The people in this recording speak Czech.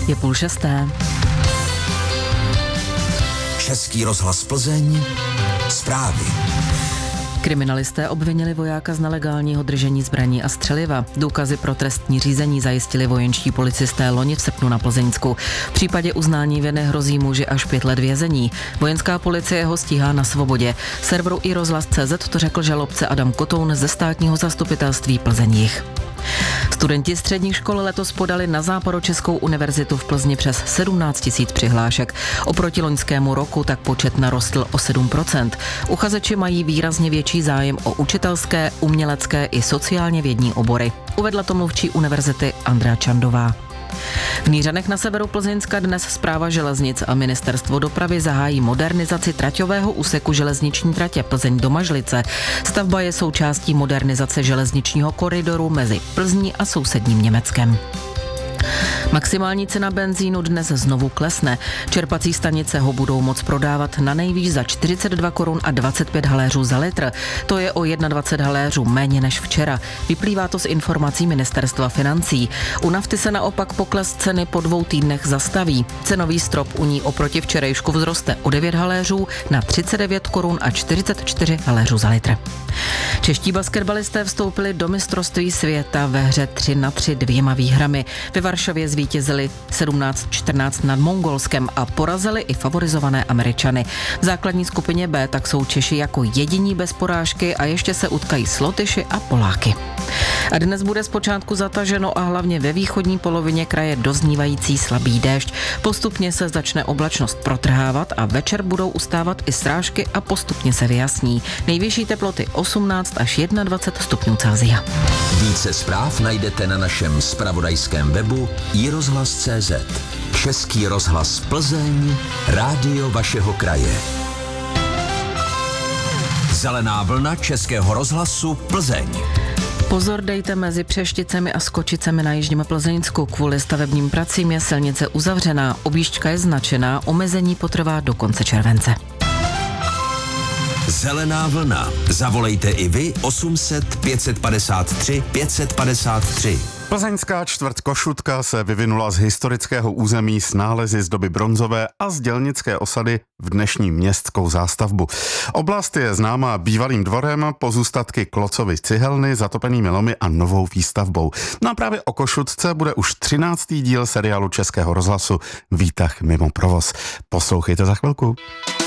Je 5:30. Český rozhlas Plzeň. Zprávy. Kriminalisté obvinili vojáka z nelegálního držení zbraní a střeliva. Důkazy pro trestní řízení zajistili vojenští policisté loni v srpnu na Plzeňsku. V případě uznání viny hrozí muži až 5 let vězení. Vojenská policie ho stíhá na svobodě. Serveru iRozhlas.cz to řekl žalobce Adam Kotoun ze státního zastupitelství Plzeň-Jih. Studenti středních škol letos podali na Západočeskou univerzitu v Plzni přes 17 000 přihlášek. Oproti loňskému roku tak počet narostl o 7%. Uchazeči mají výrazně větší zájem o učitelské, umělecké i sociálně vědní obory. Uvedla to mluvčí univerzity Andrea Čandová. V Nířanech na severu Plzeňska dnes Správa železnic a Ministerstvo dopravy zahájí modernizaci traťového úseku železniční tratě Plzeň do Mažlice. Stavba je součástí modernizace železničního koridoru mezi Plzní a sousedním Německem. Maximální cena benzínu dnes znovu klesne. Čerpací stanice ho budou moct prodávat na nejvýš za 42 korun a 25 haléřů za litr. To je o 21 haléřů méně než včera. Vyplývá to z informací Ministerstva financí. U nafty se naopak pokles ceny po 2 týdnech zastaví. Cenový strop u ní oproti včerejšku vzroste o 9 haléřů na 39 korun a 44 haléřů za litr. Čeští basketbalisté vstoupili do mistrovství světa ve hře 3-3 2 výhrami. Ve Varšavě zvítězili 17-14 nad Mongolskem a porazili i favorizované Američany. V základní skupině B tak jsou Češi jako jediní bez porážky a ještě se utkají s Lotyši a Poláky. A dnes bude zpočátku zataženo a hlavně ve východní polovině kraje doznívající slabý déšť. Postupně se začne oblačnost protrhávat a večer budou ustávat i srážky a postupně se vyjasní. Nejvyšší teploty 18 až 21 stupňů Celsia. Více zpráv najdete na našem zpravodajském webu iRozhlas.cz. Český rozhlas Plzeň, rádio vašeho kraje. Zelená vlna Českého rozhlasu Plzeň. Pozor dejte mezi Přešticemi a Skočicemi na jižním Plzeňsku. Kvůli stavebním pracím je silnice uzavřená, objížďka je značená, omezení potrvá do konce července. Zelená vlna. Zavolejte i vy 800 553 553. Plzeňská čtvrť Košutka se vyvinula z historického území s nálezy z doby bronzové a z dělnické osady v dnešní městskou zástavbu. Oblast je známá bývalým dvorem, pozůstatky Klocovy cihelny, zatopenými lomy a novou výstavbou. No a právě o Košutce bude už 13. díl seriálu Českého rozhlasu Výtah mimo provoz. Poslouchejte za chvilku.